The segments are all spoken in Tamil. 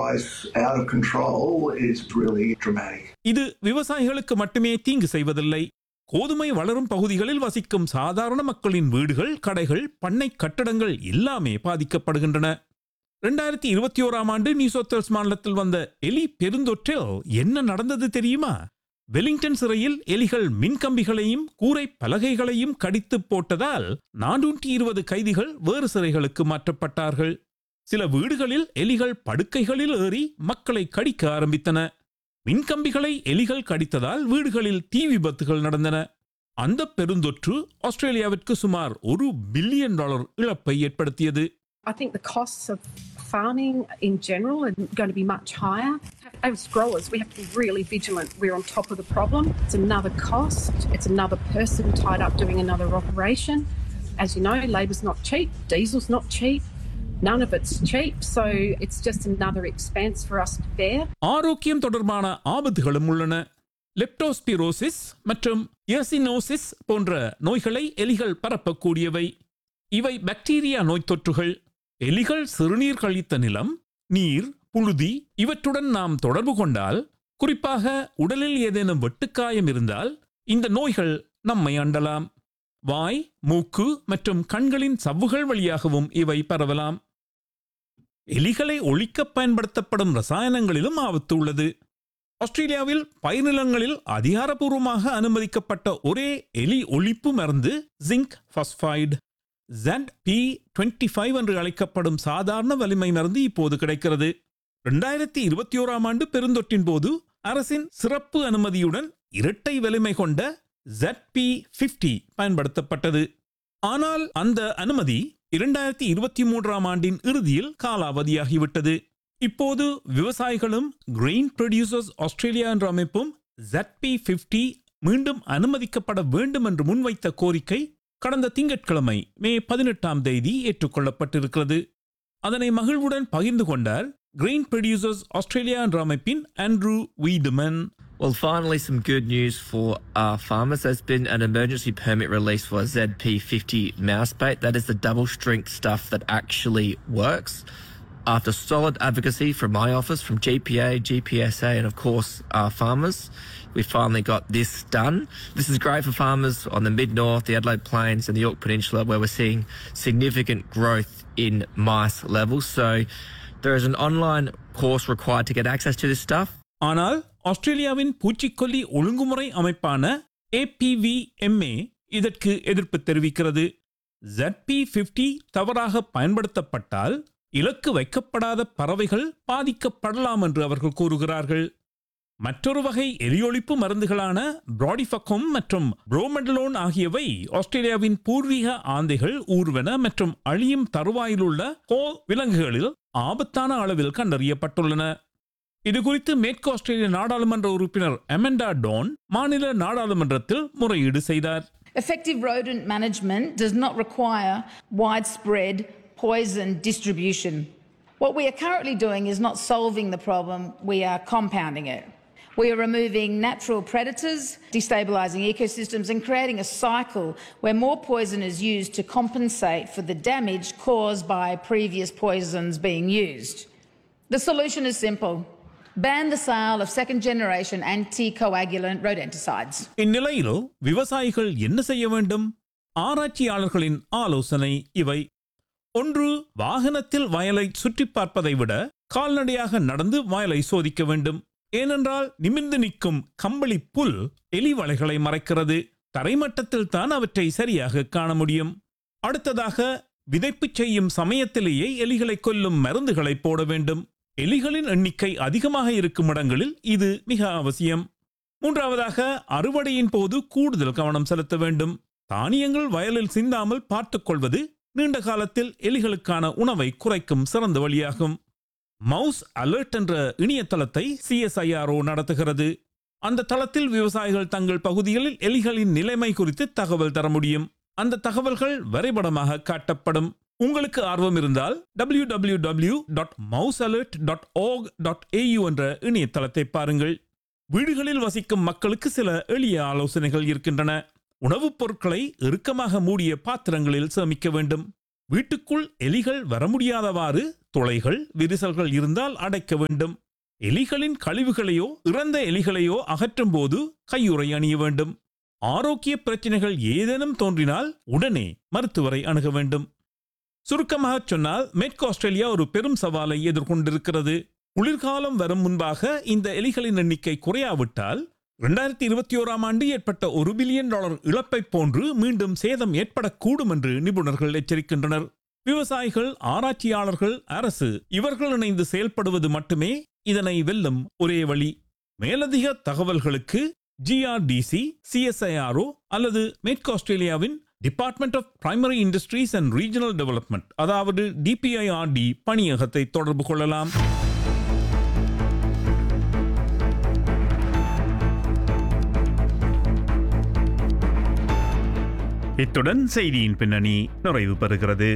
size out of control is really dramatic. இது விவசாயிகளுக்கு மட்டுமே தீங்கு செய்வதில்லை. கோதுமை வளரும் பகுதிகளில் வசிக்கும் சாதாரண மக்களின் வீடுகள், கடைகள், பண்ணை கட்டடங்கள் எல்லாமே பாதிக்கப்படுகின்றன. 2021 ஆண்டு நியூ சவுத் வேல்ஸ் மாநிலத்தில் வந்த எலி பெருந்தொற்றில் என்ன நடந்தது தெரியுமா? வெலிங்டன் சிறையில் எலிகள் மின்கம்பிகளையும் கூரை பலகைகளையும் கடித்து போட்டதால் 420 கைதிகள் வேறு சிறைகளுக்கு மாற்றப்பட்டார்கள். சில வீடுகளில் எலிகள் படுக்கைகளில் ஏறி மக்களை கடிக்க ஆரம்பித்தன. மின்கம்பிகளை எலிகள் கடித்ததால் வீடுகளில் தீ விபத்துகள் நடந்தன. அந்த பெருந்தொற்று ஆஸ்திரேலியாவிற்கு சுமார் $1 பில்லியன் இழப்பை ஏற்படுத்தியது. I think the costs of farming in general are going to be much higher. As growers, we have to be really vigilant. We're on top of the problem. It's another cost. It's another person tied up doing another operation. As you know, labour's not cheap. Diesel's not cheap. None of it's cheap. So it's just another expense for us to bear. ஆரோக்கியம் தொடர்பான ஆபத்துகளும் உள்ளன. லெப்டோஸ்பிரோசிஸ் மற்றும் எர்சினோசிஸ் போன்ற நோய்களை எலிகள் பரப்பக்கூடியவை. இவை பாக்டீரியா நோய் தொற்றுகள். எலிகள் சிறுநீர் கழித்த நிலம், நீர், புழுதி இவற்றுடன் நாம் தொடர்பு கொண்டால், குறிப்பாக உடலில் ஏதேனும் வெட்டுக்காயம் இருந்தால் இந்த நோய்கள் நம்மை அண்டலாம். வாய், மூக்கு மற்றும் கண்களின் சவ்வுகள் வழியாகவும் இவை பரவலாம். எலிகளை ஒழிக்க பயன்படுத்தப்படும் ரசாயனங்களிலும் ஆபத்து உள்ளது. ஆஸ்திரேலியாவில் பயிர்நிலங்களில் அதிகாரப்பூர்வமாக அனுமதிக்கப்பட்ட ஒரே எலி ஒழிப்பு மருந்து ஜிங்க் பாஸ்பைடு. ZP25 என்று அழைக்கப்படும் சாதாரண வலிமை மருந்து இப்போது கிடைக்கிறது. 2021 ஆண்டு பெருந்தொற்றின் போது அரசின் சிறப்பு அனுமதியுடன் இரட்டை வலிமை கொண்ட ZP50 பயன்படுத்தப்பட்டது. ஆனால் அந்த அனுமதி 2023 ஆண்டின் இறுதியில் காலாவதியாகிவிட்டது. இப்போது விவசாயிகளும் கிரெயின் ப்ரொடியூசர்ஸ் ஆஸ்திரேலியா என்ற அமைப்பும் ZP50 மீண்டும் அனுமதிக்கப்பட வேண்டும் என்று முன்வைத்த கோரிக்கை கடந்த திங்கட்கிழமை மே 18 ஏற்றுக்கொள்ளப்பட்டிருக்கிறது. அதனை மகிழ்வுடன் பகிர்ந்து கொண்டார் கிரெயின் ப்ரொடியூசர்ஸ் ஆஸ்திரேலியா என்ற அமைப்பின் Andrew வீடுமன். Well, finally some good news for our farmers. There's been an emergency permit release for ZP50 mouse bait. That is the double strength stuff that actually works. After solid advocacy from my office, from GPA, GPSA and of course our farmers, we finally got this done. This is great for farmers on the mid-north, the Adelaide Plains and the York Peninsula where we're seeing significant growth in mice levels. So there is an online course required to get access to this stuff. ஆனால் ஆஸ்திரேலியாவின் பூச்சிக்கொல்லி ஒழுங்குமுறை அமைப்பான APVMA இதற்கு எதிர்ப்பு தெரிவிக்கிறது. ZP50 தவறாக பயன்படுத்தப்பட்டால் இலக்கு வைக்கப்படாத பறவைகள் பாதிக்கப்படலாம் என்று அவர்கள் கூறுகிறார்கள். மற்றொரு வகை எலியொழிப்பு மருந்துகளான பிராடிஃபக்கம் மற்றும் புரோமெடலோன் ஆகியவை ஆஸ்திரேலியாவின் பூர்வீக ஆந்தைகள், ஊர்வன மற்றும் அழியும் தருவாயிலுள்ள விலங்குகளில் ஆபத்தான அளவில் கண்டறியப்பட்டுள்ளன. இதுகுறித்து மேற்கு ஆஸ்திரேலிய நாடாளுமன்ற உறுப்பினர் அமெண்டா டான் மாநில நாடாளுமன்றத்தில் முறையீடு செய்தார். Effective rodent management does not require widespread poison distribution. What we are currently doing is not solving the problem, we are compounding it. We are removing natural predators, destabilising ecosystems and creating a cycle where more poison is used to compensate for the damage caused by previous poisons being used. The solution is simple. Ban the sale of second-generation anticoagulant rodenticides. இந்நிலையில் விவசாயிகள் என்ன செய்ய வேண்டும்? ஆராய்ச்சியாளர்களின் ஆலோசனை இவை. 1. வாகனத்தில் வயலை சுற்றி பார்ப்பதை விட கால்நடையாக நடந்து வயலை சோதிக்க வேண்டும். ஏனென்றால் நிமிர்ந்து நிற்கும் கம்பளி புல் எலி வலைகளை மறைக்கிறது. தரைமட்டத்தில் தான் அவற்றை சரியாக காண முடியும். அடுத்ததாக விதைப்பு செய்யும் சமயத்திலேயே எலிகளை கொல்லும் மருந்துகளை போட வேண்டும். எலிகளின் எண்ணிக்கை அதிகமாக இருக்கும் இடங்களில் இது மிக அவசியம். 3. அறுவடையின் போது கூடுதல் கவனம் செலுத்த வேண்டும். தானியங்கள் வயலில் சிந்தாமல் பார்த்துக் கொள்வது நீண்ட காலத்தில் எலிகளுக்கான உணவை குறைக்கும் சிறந்த வழியாகும். மவுஸ் அலர்ட் என்ற இணையதளத்தை CSIRO நடத்துகிறது. அந்த தளத்தில் விவசாயிகள் தங்கள் பகுதிகளில் எலிகளின் நிலைமை குறித்து தகவல் தர முடியும். அந்த தகவல்கள் வரைபடமாக காட்டப்படும். உங்களுக்கு ஆர்வம் இருந்தால் www.mousealert.org.au என்ற இணையதளத்தை பாருங்கள். வீடுகளில் வசிக்கும் மக்களுக்கு சில எளிய ஆலோசனைகள் இருக்கின்றன. உணவுப் பொருட்களை இறுக்கமாக மூடிய பாத்திரங்களில் சேமிக்க வேண்டும். வீட்டுக்குள் எலிகள் வர முடியாதவாறு துளைகள் விரிசல்கள் இருந்தால் அடைக்க வேண்டும். எலிகளின் கழிவுகளையோ இறந்த எலிகளையோ அகற்றும் போது கையுறை அணிய வேண்டும். ஆரோக்கிய பிரச்சனைகள் ஏதேனும் தோன்றினால் உடனே மருத்துவரை அணுக வேண்டும். சுருக்கமாக சொன்னால் மேற்கு ஆஸ்திரேலியா ஒரு பெரும் சவாலை எதிர்கொண்டிருக்கிறது. குளிர்காலம் வரும் முன்பாக இந்த எலிகளின் எண்ணிக்கை குறையாவிட்டால் 2021 ஆண்டு ஏற்பட்ட $1 பில்லியன் இழப்பை போன்று மீண்டும் சேதம் ஏற்படக்கூடும் என்று நிபுணர்கள் எச்சரிக்கின்றனர். விவசாயிகள், ஆராய்ச்சியாளர்கள், அரசு இவர்கள் இணைந்து செயல்படுவது மட்டுமே இதனை வெல்லும் ஒரே வழி. மேலதிக தகவல்களுக்கு GRDC, CSIRO அல்லது மேற்கு ஆஸ்திரேலியாவின் department of primary industries and regional development அதாவது DPIRD பணியகத்தை தொடர்பு கொள்ளலாம். இத்துடன் செய்தியின் பின்னணி நிறைவு பெறுகிறது.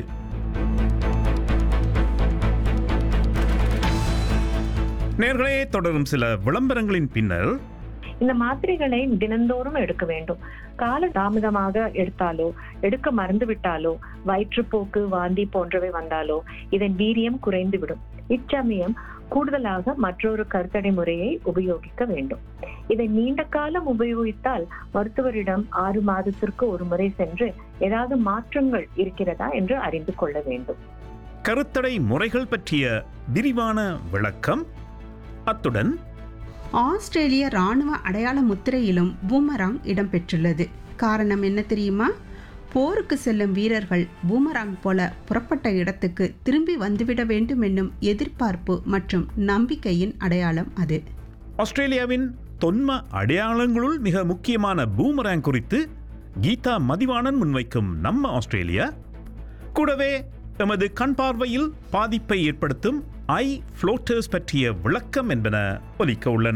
நேர்களே, தொடரும் சில விளம்பரங்களின் பின்னர் இந்த மாத்திரைகளை தினந்தோறும் எடுக்க வேண்டும். கால தாமதமாக எடுத்தாலோ, எடுக்க மறந்து விட்டாலோ, வயிற்றுப்போக்கு, வாந்தி போன்றவை வந்தாலோ இதன் வீரியம் குறைந்துவிடும். இச்சமயம் கூடுதலாக மற்றொரு கருத்தடை முறையை உபயோகிக்க வேண்டும். இதை நீண்ட காலம் உபயோகித்தால் மருத்துவரிடம் 6 மாதத்திற்கு ஒரு முறை சென்று ஏதாவது மாற்றங்கள் இருக்கிறதா என்று அறிந்து கொள்ள வேண்டும். கருத்தடை முறைகள் பற்றிய விரிவான விளக்கம். அத்துடன் ஆஸ்திரேலிய ராணுவ அடையாள முத்திரையிலும் பூமராங் இடம்பெற்றுள்ளது. காரணம் என்ன தெரியுமா? போருக்கு செல்லும் வீரர்கள் பூமராங் போல புறப்பட்ட இடத்துக்கு திரும்பி வந்துவிட வேண்டும் என்னும் எதிர்பார்ப்பு மற்றும் நம்பிக்கையின் அடையாளம் அது. ஆஸ்திரேலியாவின் தொன்ம அடையாளங்களுள் மிக முக்கியமான பூமராங் குறித்து கீதா மதிவாணன் முன்வைக்கும் நம்ம ஆஸ்திரேலியா, கூடவே எமது கண் பார்வையில் பாதிப்பை ஏற்படுத்தும் ஐ ஃப்ளோட்டர்ஸ் பற்றிய விளக்கம் என்பன ஒலிக்க உள்ளன.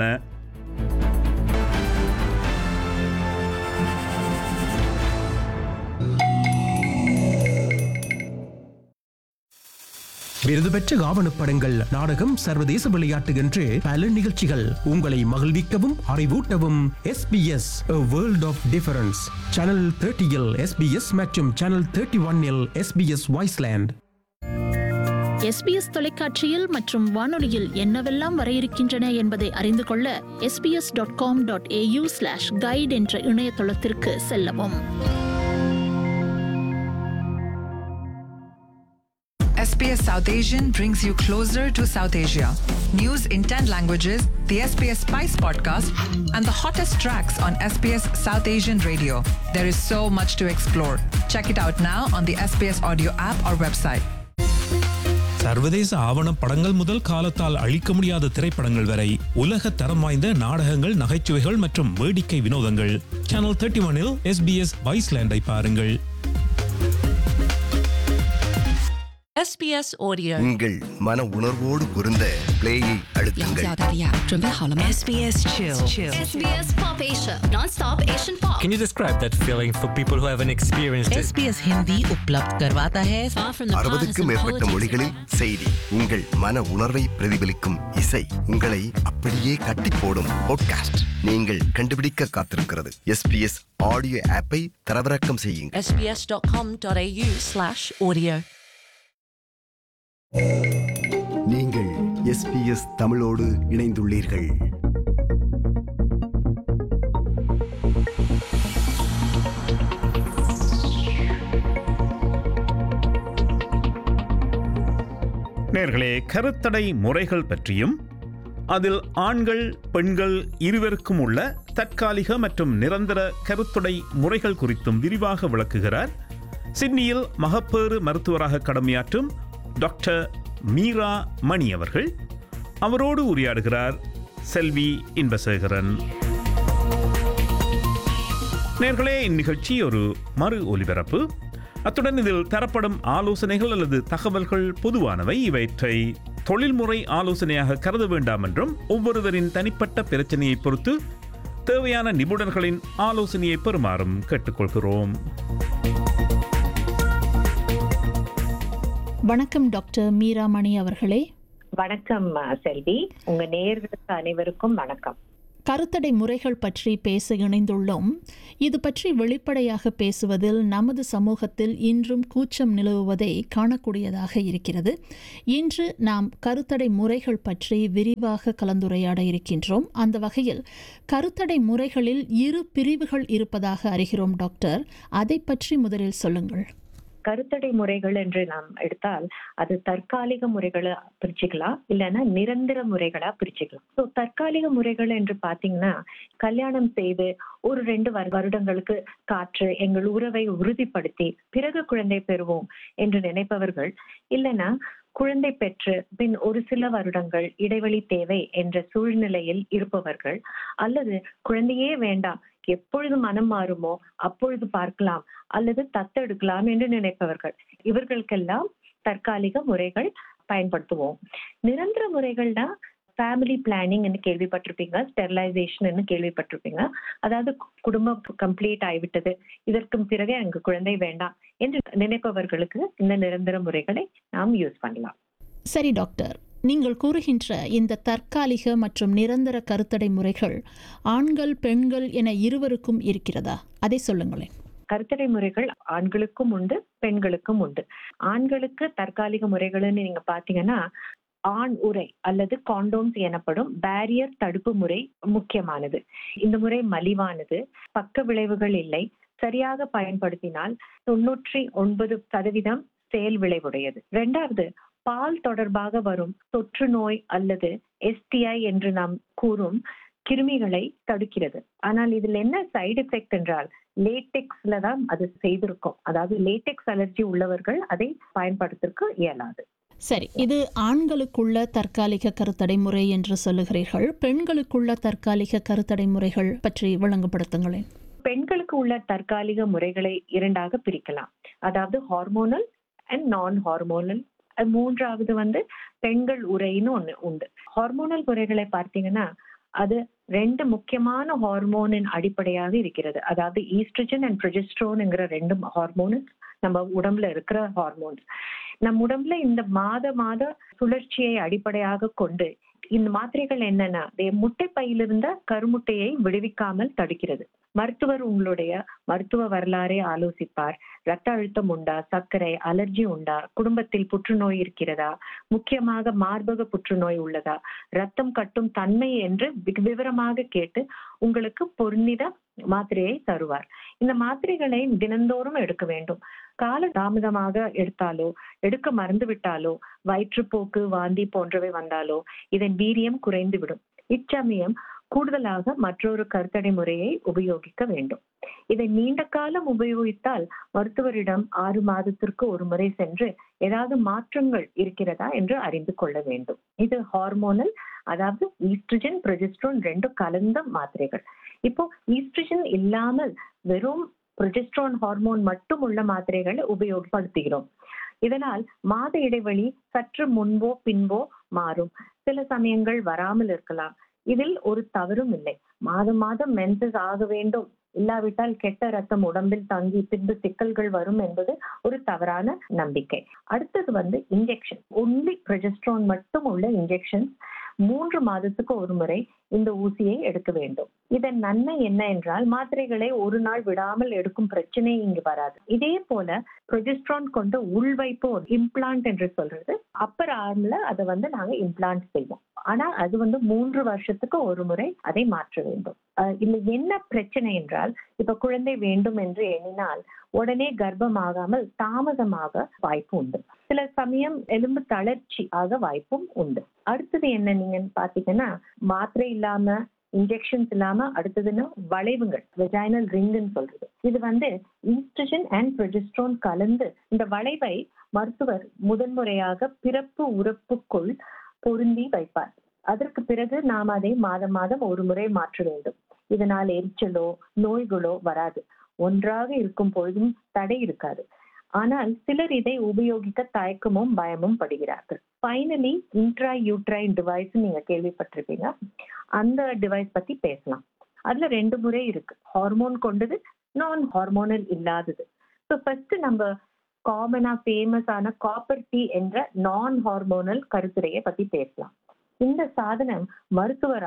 விருது பெற்ற ஆவணப்படங்கள், நாடகம், சர்வதேச விளையாட்டு என்று பல நிகழ்ச்சிகள் உங்களை மகிழ்விக்கவும் அறிவூட்டவும் SBS A World of Difference channel 30 SBS மற்றும் சேனல் 31 SBS Wiseland. SBS தொலைக்காட்சியில் மற்றும் வானொலியில் என்னவெல்லாம் வர இருக்கின்றன என்பதை அறிந்து கொள்ள sbs.com.au/guide என்ற இணையதளத்திற்கு செல்லவும். SBS South Asian brings you closer to South Asia. News in 10 languages, the SBS Spice podcast, and the hottest tracks on SBS South Asian radio. There is so much to explore. Check it out now on the SBS audio app or website. சர்வதேச ஆவணப் படங்கள் முதல் காலத்தால் அழிக்க முடியாத திரைப்படங்கள் வரை உலக தரம் வாய்ந்த நாடகங்கள், நகைச்சுவைகள் மற்றும் வேடிக்கை வினோதங்கள். சேனல் 31 SBS வைஸ்லேண்டை பாருங்கள். SBS Audio. உங்கள் மன உணர்வோடு பொருந்த பிளேயை அழுத்துங்கள். SBS Chill. SBS Pop Asia. Non-stop Asian pop. Can you describe that feeling for people who haven't experienced it? SBS Hindi उपलब्ध करवाता है. 60க்கும் மேற்பட்ட மொழிகளில் செய்தி, உங்கள் மன உணர்வை பிரதிபலிக்கும் இசை, உங்களை அப்படியே கட்டி போடும் பாட்காஸ்ட் நீங்கள் கண்டுபிடிக்க காத்திருக்கிறது. SBS ஆடியோ ஆப்பை தரவிறக்கம் செய்யுங்கள். sbs.com.au/audio. நீங்கள் SBS தமிழோடு இணைந்துள்ளீர்கள். நேர்களே, கருத்தடை முறைகள் பற்றியும் அதில் ஆண்கள், பெண்கள் இருவருக்கும் உள்ள தற்காலிக மற்றும் நிரந்தர கருத்தடை முறைகள் குறித்தும் விரிவாக விளக்குகிறார் சிட்னியில் மகப்பேறு மருத்துவராக கடமையாற்றும் டாக்டர் மீரா மணி அவர்கள். அவரோடு உரையாடுகிறார் செல்வி இன்பசேகரன். நேர்களே, இந்நிகழ்ச்சி ஒரு மறு ஒலிபரப்பு. அத்துடன் இதில் தரப்படும் ஆலோசனைகள் அல்லது தகவல்கள் பொதுவானவை. இவற்றை தொழில்முறை ஆலோசனையாக கருத வேண்டாம் என்றும் ஒவ்வொருவரின் தனிப்பட்ட பிரச்சனையை பொறுத்து தேவையான நிபுணர்களின் ஆலோசனையை பெறுமாறும் கேட்டுக்கொள்கிறோம். வணக்கம் டாக்டர் மீரா மணி அவர்களே. வணக்கம் செல்வி. உங்க நேயர்களுக்கு அனைவருக்கும் வணக்கம். கருத்தடை முறைகள் பற்றி பேச இணைந்துள்ளோம். இது பற்றி வெளிப்படையாக பேசுவதில் நமது சமூகத்தில் இன்றும் கூச்சம் நிலவுவதை காணக்கூடியதாக இருக்கிறது. இன்று நாம் கருத்தடை முறைகள் பற்றி விரிவாக கலந்துரையாட இருக்கின்றோம். அந்த வகையில் கருத்தடை முறைகளில் 2 பிரிவுகள் இருப்பதாக அறிகிறோம் டாக்டர். அதை பற்றி முதலில் சொல்லுங்கள். கருத்தடை முறைகள் என்று நாம் எடுத்தால் அது தற்காலிக முறைகளை பிரிச்சுக்கலாம், இல்லைன்னா நிரந்தர முறைகளா பிரிச்சுக்கலாம். ஸோ தற்காலிக முறைகள் என்று பாத்தீங்கன்னா, கல்யாணம் செய்து ஒரு 2 வருடங்களுக்கு காற்று எங்கள் உறவை உறுதிப்படுத்தி பிறகு குழந்தை பெறுவோம் என்று நினைப்பவர்கள், இல்லைன்னா குழந்தை பெற்று பின் ஒரு சில வருடங்கள் இடைவெளி தேவை என்ற சூழ்நிலையில் இருப்பவர்கள், அல்லது குழந்தையே வேண்டாம், எப்பொழுது மனம் மாறுமோ அப்பொழுது பார்க்கலாம் அல்லது தத்தெடுக்கலாம் என்று நினைப்பவர்கள், இவர்களுக்கெல்லாம் தற்காலிக முறைகள் பயன்படுத்துவோம். நிரந்தர முறைகள்னா ஃபேமிலி பிளானிங் கேள்விப்பட்டிருப்பீங்க, ஸ்டெரிலைசேஷன் கேள்விப்பட்டிருப்பீங்க. அதாவது குடும்பம் கம்ப்ளீட் ஆகிவிட்டது, இதற்கு பிறகு எனக்கு குழந்தை வேண்டாம் என்று நினைப்பவர்களுக்கு இந்த நிரந்தர முறைகளை நாம் யூஸ் பண்ணலாம். சரி டாக்டர், நீங்கள் கூறுகின்ற இந்த தற்காலிக மற்றும் நிரந்தர கருத்தடை முறைகள் ஆண்கள் பெண்கள் என இருவருக்கும் இருக்கிறதா? அதை சொல்லுங்களேன். கருத்தடை முறைகள் ஆண்களுக்கும் உண்டு, பெண்களுக்கும் உண்டு. ஆண்களுக்கு தற்காலிக முறைகள்னு நீங்க பாத்தீங்கன்னா, ஆண் உறை அல்லது காண்டோம்ஸ் எனப்படும் பேரியர் தடுப்பு முறை முக்கியமானது. இந்த முறை மலிவானது, பக்க விளைவுகள் இல்லை, சரியாக பயன்படுத்தினால் 99% செயல் விளைவுடையது. 2வது, பால் தொடர்பாக வரும் தொற்று நோய் அல்லது STI என்று நாம் கூறும் கிருமிகளை தடுக்கிறது. ஆனால் இதில் என்ன சைடு எஃபெக்ட் என்றால், லேட்டெக்ஸ்ல தான் அது செய்திருக்கும். அதாவது லேட்டெக்ஸ் அலர்ஜி உள்ளவர்கள் அதை பயன்படுத்திற்கு இயலாது. சரி, இது ஆண்களுக்குள்ள தற்காலிக கருத்தடை முறை என்று சொல்லுகிறீர்கள். பெண்களுக்குள்ள தற்காலிக கருத்தடை முறைகள் பற்றி விளங்கப்படுத்துங்களேன். பெண்களுக்கு உள்ள தற்காலிக முறைகளை 2ஆக பிரிக்கலாம். அதாவது ஹார்மோனல் அண்ட் நான் ஹார்மோனல். 3வது பெண்கள் உரைன்னு ஒண்ணு உண்டு. ஹார்மோனல் முறைகளை பார்த்தீங்கன்னா, அது 2 முக்கியமான ஹார்மோனின் அடிப்படையாக இருக்கிறது. அதாவது ஈஸ்ட்ரஜன் அண்ட் ப்ரொஜெஸ்ட்ரோன்ங்கிற 2 ஹார்மோன்ஸ் நம்ம உடம்புல இருக்கிற ஹார்மோன்ஸ். நம் உடம்புல இந்த மாத சுழற்சியை அடிப்படையாக கொண்டு இந்த மாத்திரைகள் என்னன்னா, முட்டைப்பையிலிருந்த கருமுட்டையை விடுவிக்காமல் தடுக்கிறது. மருத்துவர் உங்களுடைய மருத்துவ வரலாறை ஆலோசிப்பார். ரத்த அழுத்தம் உண்டா, சர்க்கரை, அலர்ஜி உண்டா, குடும்பத்தில் புற்றுநோய் இருக்கிறதா, முக்கியமாக மார்பக புற்றுநோய் உள்ளதா, ரத்தம் கட்டும் தன்மை என்று விவரமாக கேட்டு உங்களுக்கு பொருந்தித மாத்திரையை தருவார். இந்த மாத்திரைகளை தினந்தோறும் எடுக்க வேண்டும். கால தாமதமாக எடுத்தாலோ, எடுக்க மறந்து விட்டாலோ, வயிற்றுப்போக்கு, வாந்தி போன்றவை வந்தாலோ இதன் வீரியம் குறைந்துவிடும். இச்சமயம் கூடுதலாக மற்றொரு கருத்தடை முறையை உபயோகிக்க வேண்டும். இதை நீண்ட காலம் உபயோகித்தால் மருத்துவரிடம் 6 மாதத்திற்கு ஒரு முறை சென்று ஏதாவது மாற்றங்கள் இருக்கிறதா என்று அறிந்து கொள்ள வேண்டும். இது ஹார்மோனல், அதாவது ஈஸ்ட்ரஜன் ப்ரொஜெஸ்ட்ரோன் 2 கலந்த மாத்திரைகள். இப்போ ஈஸ்ட்ரஜன் இல்லாமல் வெறும் ப்ரொஜெஸ்ட்ரோன் ஹார்மோன் மட்டும் உள்ள மாத்திரைகளை உபயோகப்படுத்துகிறோம். இதனால் மாத இடைவெளி சற்று முன்போ பின்போ மாறும். சில சமயங்கள் வராமல் இருக்கலாம். இதில் ஒரு தவறும் இல்லை. மாதம் மென்சஸ் ஆக வேண்டும், இல்லாவிட்டால் கெட்ட ரத்தம் உடம்பில் தங்கி பின்பு சிக்கல்கள் வரும் என்பது ஒரு தவறான நம்பிக்கை. அடுத்தது இன்ஜெக்ஷன். ஒன்லி ப்ரொஜெஸ்ட்ரோன் மட்டும் உள்ள இன்ஜெக்ஷன் 3 மாதத்துக்கு ஒரு முறை இந்த ஊசியை எடுக்க வேண்டும். இதன் நன்மை என்ன என்றால், மாத்திரைகளை ஒரு நாள் விடாமல் எடுக்கும் பிரச்சனை இங்கு வராது. இதே போல ப்ரொஜெஸ்ட்ரான் கொண்ட உள்வைப்பு இம்ப்ளான்ட் என்று சொல்றது, அப்பர் ஆர்ம்ல அதை நாங்க இம்ப்ளான்ட் செய்வோம். ஆனா அது 3 வருஷத்துக்கு ஒரு முறை அதை மாற்ற வேண்டும். இதுல என்ன பிரச்சனை என்றால், இப்ப குழந்தை வேண்டும் என்று எண்ணினால் உடனே கர்ப்பமாகாமல் தாமதமாக வாய்ப்பு உண்டு. சில சமயம் எலும்பு தளர்ச்சி ஆக வாய்ப்பும் உண்டு. அடுத்தது என்ன நீங்க பாத்தீங்கன்னா, மாத்திரை இல்லாம, இன்ஜெக்ஷன்ஸ் இல்லாம அடுத்ததுன்னா வளைவுகள், வெஜைனல் ரிங்னு சொல்றது. இது ஈஸ்ட்ரஜன் அண்ட் ப்ரொஜெஸ்ட்ரோன் கலந்து இந்த வளைவை மருத்துவர் முதன்முறையாக பிறப்பு உறுப்புக்குள் பொருந்தி வைப்பார். அதற்கு பிறகு நாம் அதை மாதம் ஒரு முறை மாற்ற வேண்டும். இதனால் எரிச்சலோ நோய்களோ வராது. ஒன்றாக இருக்கும் பொழுதும் தடை இருக்காது. ஆனால் சிலர் இதை உபயோகிக்க தயக்கமும் பயமும் படுகிறார்கள். ஃபைனலி இன்ட்ரா யூட்ரைன் டிவைஸ் நீங்க கேள்விப்பட்டிருப்பீங்க. அந்த டிவைஸ் பத்தி பேசலாம். அதுல 2 முறை இருக்கு. ஹார்மோன் கொண்டது, நான் ஹார்மோனல் இல்லாதது. ஸோ ஃபர்ஸ்ட் நம்ம காமனா ஃபேமஸான காப்பர் டி என்ற நான் ஹார்மோனல் கருத்துரையை பத்தி பேசலாம். இந்த சாதனம் மருத்துவரால்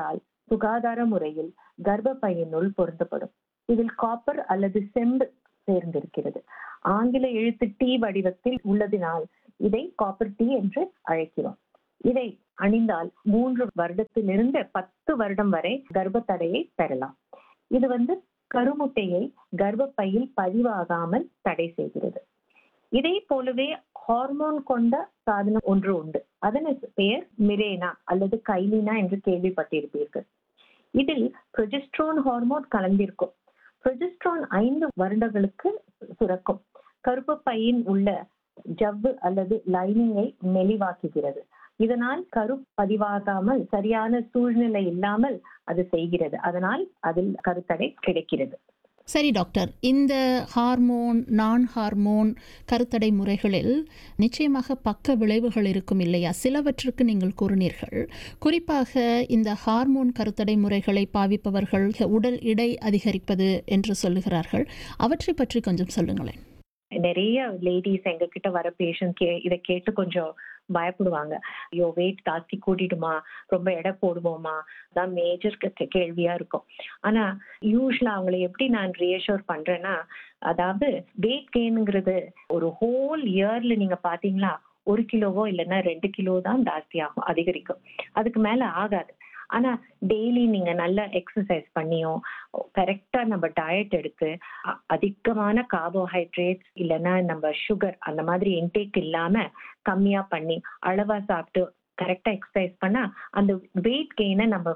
சுகாதார முறையில் கர்ப்பப்பையினுள் பொருத்தப்படும். இதில் காப்பர் அல்லது செம்பு சேர்ந்திருக்கிறது. ஆங்கில எழுத்து டி வடிவத்தில் உள்ளதினால் இதை காப்பர் டி என்று அழைக்கிறோம். இதை அணிந்தால் 3 வருடத்திலிருந்து 10 வருடம் வரை கர்ப்பத்தடையை பெறலாம். இது கருமுட்டையை கர்ப்பப்பையில் பதிவாகாமல் தடை செய்கிறது. இதே போலவே ஹார்மோன் கொண்ட சாதனம் ஒன்று உண்டு. அதன் பெயர் மிரேனா அல்லது கைலினா என்று கேள்விப்பட்டிருப்பீர்கள். இதில் ப்ரொஜெஸ்ட்ரான் ஹார்மோன் கலந்திருக்கும். ப்ரொஜெஸ்ட்ரான் 5 வருடங்களுக்கு சுரக்கும். கருப்பையின் உள்ள ஜவ்வு அல்லது லைனிங்கை மெலிவாக்குகிறது. இதனால் கரு பதிவாகாமல் சரியான சூழ்நிலை இல்லாமல் அது செய்கிறது. அதனால் அதில் கருத்தடை கிடைக்கிறது. சரி டாக்டர், இந்த ஹார்மோன் நான் ஹார்மோன் கருத்தடை முறைகளில் நிச்சயமாக பக்க விளைவுகள் இருக்கும் இல்லையா? சிலவற்றுக்கு நீங்கள் கூறினீர்கள். குறிப்பாக இந்த ஹார்மோன் கருத்தடை முறைகளை பாவிப்பவர்கள் உடல் எடை அதிகரிப்பது என்று சொல்லுகிறார்கள். அவற்றை பற்றி கொஞ்சம் சொல்லுங்களேன். நிறைய லேடிஸ் எங்க கிட்ட வர பேஷண்ட் இதை கேட்டு கொஞ்சம் பயப்படுவாங்க. ஐயோ, வெயிட் ஜாஸ்தி கூட்டிடுமா, ரொம்ப எடை போடுவோமா, அதான் மேஜர் கேள்வியா இருக்கும். ஆனா யூஸ்வலா அவங்களை எப்படி நான் ரீஅஷ்யூர் பண்றேன்னா, அதாவது வெயிட் கெயின்ங்கிறது ஒரு ஹோல் இயர்ல நீங்க பாத்தீங்களா 1 கிலோவோ இல்லைன்னா 2 கிலோ தான் ஜாஸ்தி ஆகும், அதிகரிக்கும். அதுக்கு மேல ஆகாது. ஆனா டெய்லி நீங்க நல்லா எக்ஸசைஸ் பண்ணியும் கரெக்டா நம்ம டயட் எடுத்து அதிகமான கார்போஹைட்ரேட்ஸ் இல்லைன்னா நம்ம சுகர் அந்த மாதிரி இன்டேக் இல்லாம கம்மியா பண்ணி அளவா சாப்பிட்டு கரெக்டா எக்ஸசைஸ் பண்ணா அந்த வெயிட் கெயினை நம்ம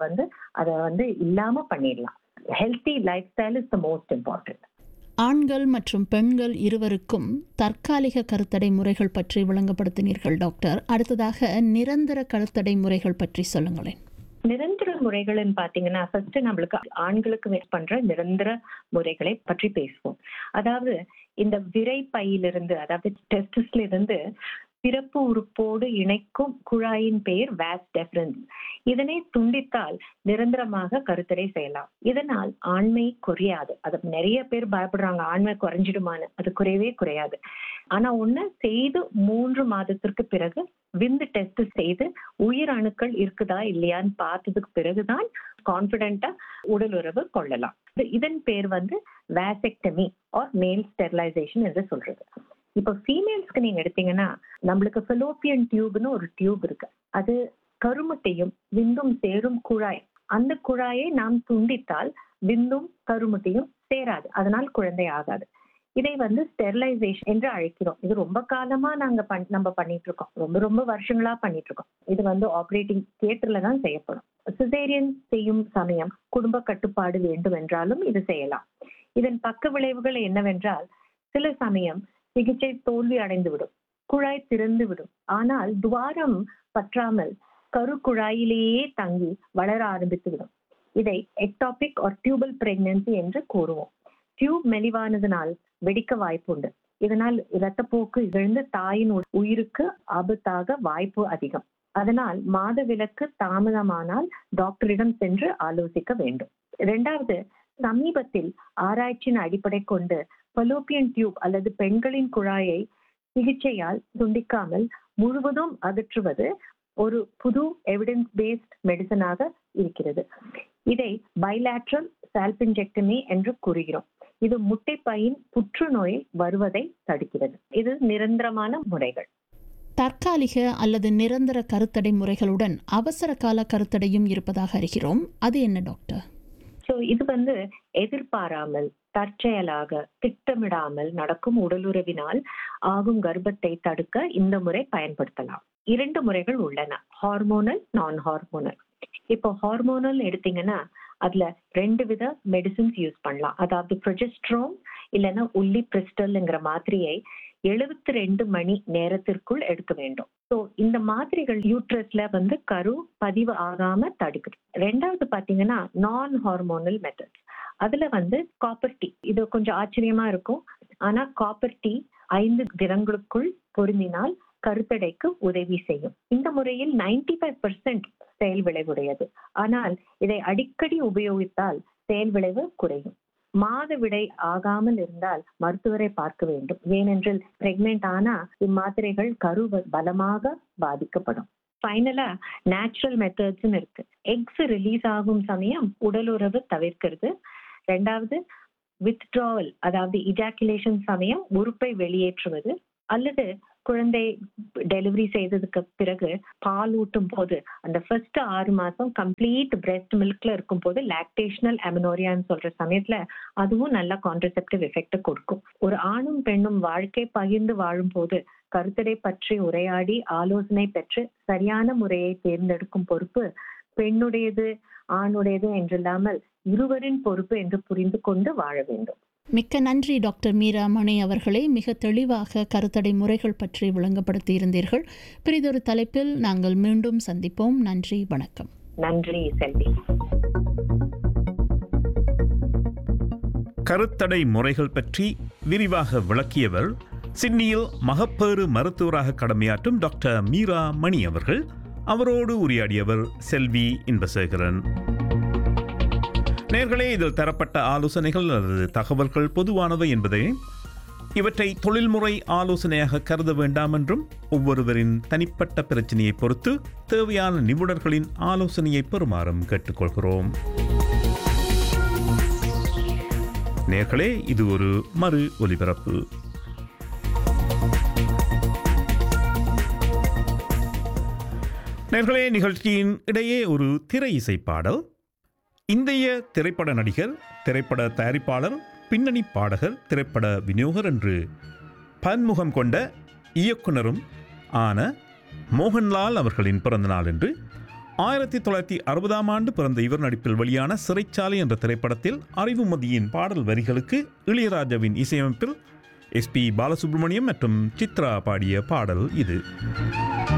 அதை இல்லாம பண்ணிடலாம். Healthy life style is the most important. ஆண்கள் மற்றும் பெண்கள் இருவருக்கும் தற்காலிக கருத்தடை முறைகள் பற்றி விளங்கப்படுத்தினீர்கள் டாக்டர். அடுத்ததாக நிரந்தர கருத்தடை முறைகள் பற்றி சொல்லுங்களேன். நிரந்தர முறைகள்னு பாத்தீங்கன்னா, ஃபர்ஸ்ட் நம்மளுக்கு ஆண்களுக்கு பண்ற நிரந்தர முறைகளை பற்றி பேசுவோம். அதாவது இந்த விரைப்பையிலிருந்து, அதாவது டெஸ்டிஸ்ல இருந்து பிறப்பு உறுப்போடு இணைக்கும் குழாயின் பெயர் வாஸ் டெஃபரன்ஸ். இதனை துண்டித்தால் நிரந்தரமாக கருத்தடை செய்யலாம். இதனால் ஆண்மை குறையாது. அது நிறைய பேர் பயப்படுறாங்க, ஆண்மை குறைஞ்சிடுமான்னு. அது குறையவே குறையாது. ஆனா ஒண்ணு செய்து 3 மாதத்திற்கு பிறகு விந்து டெஸ்ட் செய்து உயிர் அணுக்கள் இருக்குதா இல்லையான்னு பார்த்ததுக்கு பிறகுதான் கான்பிடென்டா உடல் உறவு கொள்ளலாம். இதன் பேர் வாசெக்டமி ஆர் மேல் ஸ்டெரிலைசேஷன் என்று சொல்றது. இப்போ ஃபீமேல்ஸ்க்கு நீங்க எடுத்தீங்கன்னா, நம்மளுக்கு ஃபெலோப்பியன் டியூப்னு ஒரு டியூப் இருக்கு. அது கருமுட்டையும் விந்தும் சேரும் குழாய். அந்த குழாயை நாம் துண்டித்தால் விந்தும் கருமுட்டையும் சேராது, அதனால் குழந்தை ஆகாது. இதை ஸ்டெரிலைசேஷன் என்று அழைக்கிறோம். இது ரொம்ப காலமா நம்ம பண்ணிட்டு இருக்கோம். ரொம்ப வருஷங்களா பண்ணிட்டு இருக்கோம். இது ஆபரேட்டிங் தியேட்டர்ல தான் செய்யப்படும். சிசேரியன் செய்யும் சமயம் குடும்ப கட்டுப்பாடு வேண்டும் என்றாலும் இது செய்யலாம். இதன் பக்க விளைவுகள் என்னவென்றால், சில சமயம் சிகிச்சை தோல்வி அடைந்து விடும், குழாய் திறந்து விடும். ஆனால் துவாரம் பற்றாமல் கரு குழாயிலேயே தங்கி வளர ஆரம்பித்து விடும். இதை எக்டாபிக் ஆர் டியூபல் பிரெக்னன்சி என்று கூறுவோம். டியூப் மெலிவானதனால் வெடிக்க வாய்ப்பு உண்டு. இதனால் இரத்தப்போக்கு இழந்து தாயின் உயிருக்கு ஆபத்தாக வாய்ப்பு அதிகம். அதனால் மாதவிலக்கு தாமதமானால் டாக்டரிடம் சென்று ஆலோசிக்க வேண்டும். 2வது, சமீபத்தில் ஆராய்ச்சியின் அடிப்படை கொண்டு ஃபெலோப்பியன் டியூப் அல்லது பெண்களின் குழாயை சிகிச்சையால் துண்டிக்காமல் முழுவதும் அகற்றுவது ஒரு புது எவிடன்ஸ் பேஸ்ட் மெடிசனாக இருக்கிறது. இதை பைலேட்ரல் சால்பிஞ்செக்டமி என்று கூறுகிறோம். இது முட்டைப்பையின் புற்றுநோய் வருவதை தடுக்கிறது. இது நிரந்தரமான முறைகள். தற்காலிக அல்லது நிரந்தர கருத்தடை முறைகளுடன் அவசர கால கருத்தடையும் இருப்பதாக அறிகிறோம். அது என்ன டாக்டர்? இது எதிர்பாராமல் தற்செயலாக திட்டமிடாமல் நடக்கும் உடலுறவினால் ஆகும் கர்ப்பத்தை தடுக்க இந்த முறை பயன்படுத்தலாம். 2 முறைகள் உள்ளன, ஹார்மோனல், நான் ஹார்மோனல். இப்போ ஹார்மோனல் எடுத்தீங்கன்னா அதுல 2 வித மெடிசின்ஸ் யூஸ் பண்ணலாம். அதாவது ப்ரொஜெஸ்ட்ரோன் இல்லைன்னா உல்லிப்ரிஸ்டல்ங்கிற மாத்திரையை 72 மணி நேரத்திற்குள் எடுக்க வேண்டும். ஸோ இந்த மாத்திரைகள் யூட்ரஸ்ல கரு பதிவு ஆகாம தடுக்குது. 2வது பாத்தீங்கன்னா நான் ஹார்மோனல் மெத்தட்ஸ். அதுல காப்பர் டீ. இது கொஞ்சம் ஆச்சரியமா இருக்கும். ஆனா காப்பர் டீ 5 தினங்களுக்குள் பொருந்தினால் கருத்தடைக்கு உதவி செய்யும். இந்த முறையில் 95% செயல் விளைவுடையது. ஆனால் இதை அடிக்கடி உபயோகித்தால் செயல் விளைவு குறையும். மாதவிடை ஆகாமல் இருந்தால் மருத்துவரை பார்க்க வேண்டும். ஏனென்றால் பிரெக்னென்ட் ஆனா இம்மாத்திரைகள் கரு பலமாக பாதிக்கப்படும். ஃபைனலா நேச்சுரல் மெத்தட்ஸ் இருக்கு. எக்ஸ் ரிலீஸ் ஆகும் சமயம் உடலுறவு தவிர்க்கிறது. ரெண்டாவது வித்ட்ராவல், அதாவது இஜாக்குலேஷன் சமயம் உறுப்பை வெளியேற்றுவது, அல்லது குழந்தை டெலிவரி செய்ததுக்கு பிறகு பால் ஊட்டும் போது அந்த ஃபர்ஸ்ட் 6 மாசம் கம்ப்ளீட் பிரெஸ்ட் மில்க்ல இருக்கும் போது லாக்டேஷனல் அமெனோரியான்னு சொல்ற சமயத்துல அதுவும் நல்ல கான்ட்ரசெப்டிவ் எஃபெக்ட் கொடுக்கும். ஒரு ஆணும் பெண்ணும் வாழ்க்கை பகிர்ந்து வாழும் போது கருத்தடை பற்றி உரையாடி ஆலோசனை பெற்று சரியான முறையை தேர்ந்தெடுக்கும் பொறுப்பு பெண்ணுடையது ஆணுடையது என்றில்லாமல் இருவரின் பொறுப்பு என்று புரிந்து கொண்டு வாழ வேண்டும். மிக்க நன்றி டாக்டர் மீரா மணி அவர்களே. மிக தெளிவாக கருத்தடை முறைகள் பற்றி விளங்கப்படுத்தி இருந்தீர்கள். பிறிதொரு தலைப்பில் நாங்கள் மீண்டும் சந்திப்போம். நன்றி, வணக்கம். நன்றி செல்வி. கருத்தடை முறைகள் பற்றி விரிவாக விளக்கியவர் சிட்னியில் மகப்பேறு மருத்துவராக கடமையாற்றும் டாக்டர் மீரா மணி அவர்கள். அவரோடு உரையாடியவர் செல்வி இன்பசேகரன். நேர்களே, இதில் தரப்பட்ட ஆலோசனைகள் அல்லது தகவல்கள் பொதுவானவை என்பதை இவற்றை தொழில்முறை ஆலோசனையாக கருத வேண்டாம் என்றும் ஒவ்வொருவரின் தனிப்பட்ட பிரச்சனையை பொறுத்து தேவையான நிபுணர்களின் ஆலோசனையை பெறுமாறும் கேட்டுக்கொள்கிறோம். நேர்களே, இது ஒரு மறு ஒலிபரப்பு. நேர்களே, நிகழ்ச்சியின் இடையே ஒரு திரை இசை பாடல். இந்திய திரைப்பட நடிகர், திரைப்பட தயாரிப்பாளர், பின்னணி பாடகர், திரைப்பட விநியோகர் என்று பன்முகம் கொண்ட இயக்குனரும் ஆன மோகன்லால் அவர்களின் பிறந்த நாள் என்று 1960ஆம் ஆண்டு பிறந்த இவர் நடிப்பில் வெளியான சிறைச்சாலை என்ற திரைப்படத்தில் அறிவுமதியின் பாடல் வரிகளுக்கு இளையராஜாவின் இசையமைப்பில் SP பாலசுப்ரமணியம் மற்றும் சித்ரா பாடிய பாடல் இது.